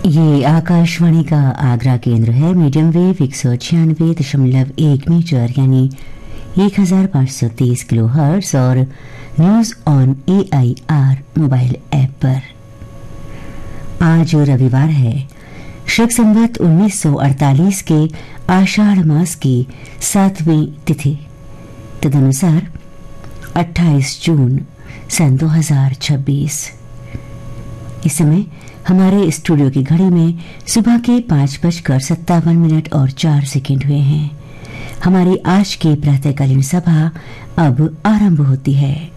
ये आकाशवाणी का आगरा केंद्र है। मीडियम वेव 196.1 मीटर यानी 1530 किलो हर्ट्ज और news on AIR mobile app पर। आज रविवार है, शक संवत 1948 के आषाढ़ मास की 7वीं तिथि, तदनुसार 28 जून सन 2026। इस समय हमारे स्टूडियो की घड़ी में सुबह के 5:57 और 4 सेकंड हुए हैं। हमारी आज की प्रातःकालीन सभा अब आरंभ होती है।